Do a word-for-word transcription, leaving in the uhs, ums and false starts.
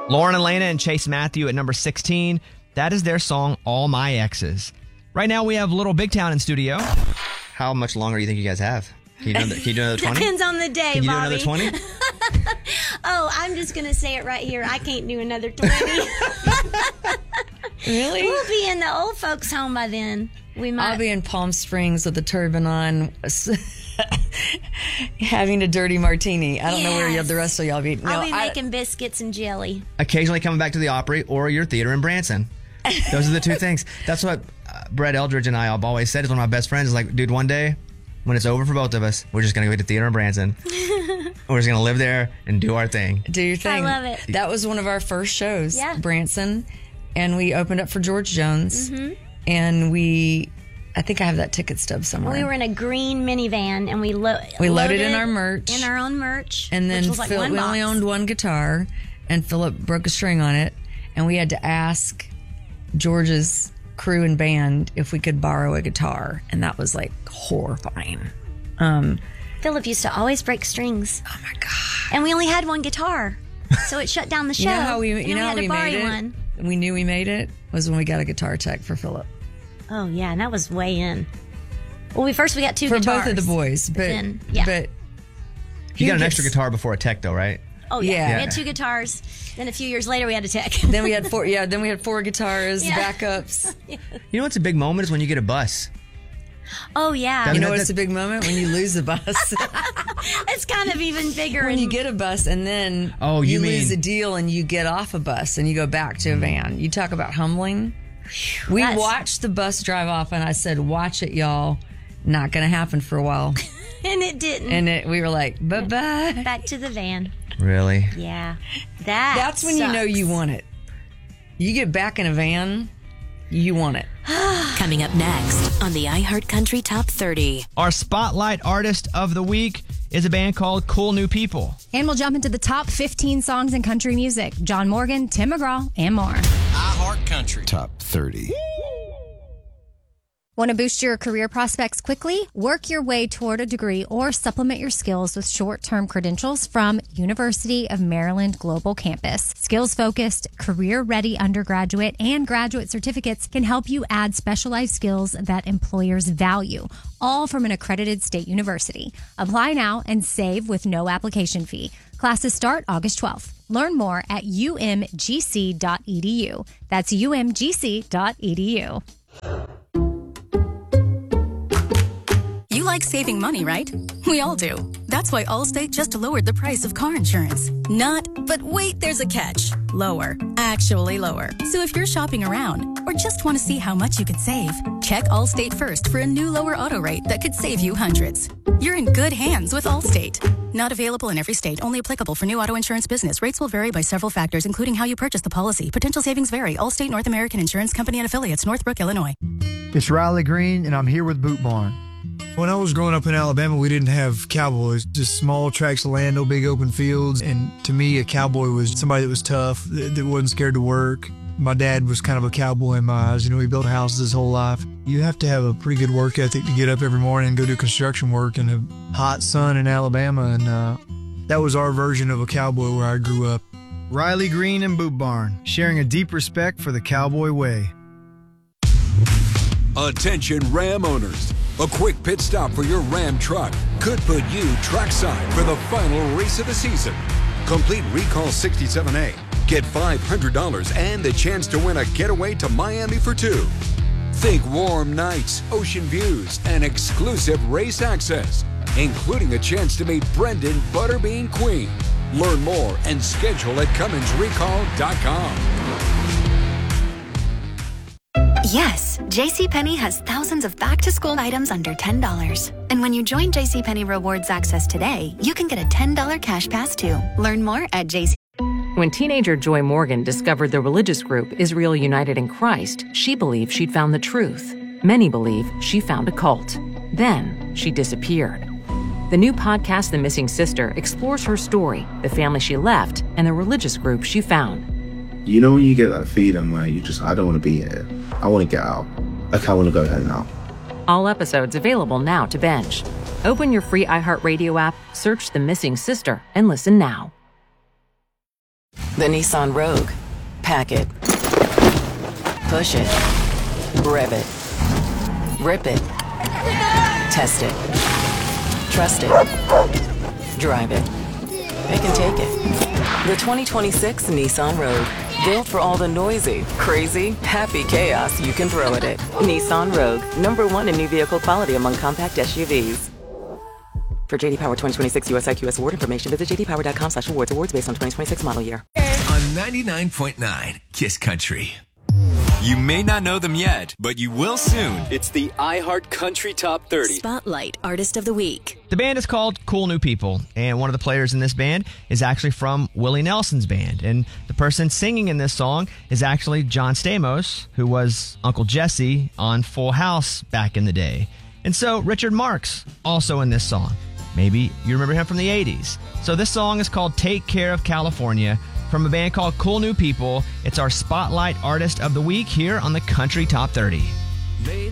Lauren Elena and Chase Matthew at number sixteen. That is their song, All My Exes. Right now we have Little Big Town in studio. How much longer do you think you guys have? Can you do another, can you do another twenty? Depends on the day, Can you Bobby. do another twenty? Oh, I'm just going to say it right here. I can't do another twenty. Really? We'll be in the old folks' home by then. We might. I'll be in Palm Springs with a turban on, having a dirty martini. I don't know where Yes. the rest of y'all be. No, I'll be I- making biscuits and jelly. Occasionally coming back to the Opry or your theater in Branson. Those are the two things. That's what uh, Brett Eldridge and I have always said. Is one of my best friends is like, dude, one day when it's over for both of us, we're just going to go to theater in Branson. We're just going to live there and do our thing. Do your thing. I love it. That was one of our first shows, Yeah. Branson, and we opened up for George Jones, Mm-hmm. and we, I think I have that ticket stub somewhere. We were in a green minivan, and we, lo- We loaded loaded in our merch. In our own merch. and then which was like Phil, one we box. only owned one guitar, and Philip broke a string on it, and we had to ask George's crew and band if we could borrow a guitar, and that was like horrifying. Um, Philip used to always break strings. oh my God. And we only had one guitar. So it shut down the show. You know how we, and you we know had how to we borrow made it? one. We knew we made it was when we got a guitar tech for Philip. Oh, yeah, and that was way in. Well, we first we got two For guitars. both of the boys, but, then, yeah. but You got an gets- extra guitar before a tech, though, right? Oh, yeah. Yeah. We had two guitars. Then a few years later, we had a tech. Then we had four. Yeah, then we had four guitars, Yeah. backups. You know what's a big moment is when you get a bus. Oh, yeah. That- You know that- what's a big moment when you lose a bus? It's kind of even bigger. When you and- get a bus and then Oh, you lose mean- a deal and you get off a bus and you go back to a van. You talk about humbling. We That's- watched the bus drive off, and I said, "Watch it, y'all. Not going to happen for a while." and it didn't. And it, we were like, "Bye bye." Back to the van. Really? Yeah. That That's when you know sucks. you want it. You get back in a van, you want it. Coming up next on the iHeartCountry Top thirty. Our Spotlight Artist of the Week is a band called Cool New People. And we'll jump into the top fifteen songs in country music. John Morgan, Tim McGraw, and more. iHeartCountry Top thirty. Want to boost your career prospects quickly? Work your way toward a degree or supplement your skills with short-term credentials from University of Maryland Global Campus. Skills-focused, career-ready undergraduate and graduate certificates can help you add specialized skills that employers value, all from an accredited state university. Apply now and save with no application fee. Classes start August twelfth. Learn more at u m g c dot e d u. That's u m g c dot e d u. You like saving money, right? We all do. That's why Allstate just lowered the price of car insurance. Not, but wait, there's a catch. Lower. Actually lower. So if you're shopping around or just want to see how much you could save, check Allstate first for a new lower auto rate that could save you hundreds. You're in good hands with Allstate. Not available in every state. Only applicable for new auto insurance business. Rates will vary by several factors, including how you purchase the policy. Potential savings vary. Allstate North American Insurance Company and Affiliates, Northbrook, Illinois. It's Riley Green, and I'm here with Boot Barn. When I was growing up in Alabama, we didn't have cowboys, just small tracts of land, no big open fields. And to me, a cowboy was somebody that was tough, that, that wasn't scared to work. My dad was kind of a cowboy in my eyes. You know, he built houses his whole life. You have to have a pretty good work ethic to get up every morning and go do construction work in a hot sun in Alabama. And uh, that was our version of a cowboy where I grew up. Riley Green and Boot Barn, sharing a deep respect for the cowboy way. Attention Ram owners. A quick pit stop for your Ram truck could put you trackside for the final race of the season. Complete Recall sixty-seven A. Get five hundred dollars and the chance to win a getaway to Miami for two. Think warm nights, ocean views, and exclusive race access, including a chance to meet Brendan Butterbean Queen. Learn more and schedule at Cummins Recall dot com. Yes, JCPenney has thousands of back-to-school items under ten dollars. And when you join JCPenney Rewards Access today, you can get a ten dollars cash pass too. Learn more at J C. When teenager Joy Morgan discovered the religious group Israel United in Christ, she believed she'd found the truth. Many believe she found a cult. Then she disappeared. The new podcast, The Missing Sister, explores her story, the family she left, and the religious group she found. You know when you get that feeling where you just, I don't want to be here. I want to get out. Like, I want to go home now. All episodes available now to binge. Open your free iHeartRadio app, search The Missing Sister, and listen now. The Nissan Rogue. Pack it. Push it. Rev it. Rip it. Test it. Trust it. Drive it. It can take it. The twenty twenty-six Nissan Rogue. Built for all the noisy, crazy, happy chaos you can throw at it. Nissan Rogue. Number one in new vehicle quality among compact S U Vs. For J D Power twenty twenty-six U S I Q S award information, visit j d power dot com slash awards. Awards based on twenty twenty-six model year. On ninety-nine point nine Kiss Country. You may not know them yet, but you will soon. It's the iHeart Country Top thirty. Spotlight Artist of the Week. The band is called Cool New People, and one of the players in this band is actually from Willie Nelson's band. And the person singing in this song is actually John Stamos, who was Uncle Jesse on Full House back in the day. And so Richard Marx, also in this song. Maybe you remember him from the eighties. So this song is called Take Care of California from a band called Cool New People. It's our Spotlight Artist of the Week here on the Country Top thirty. Laid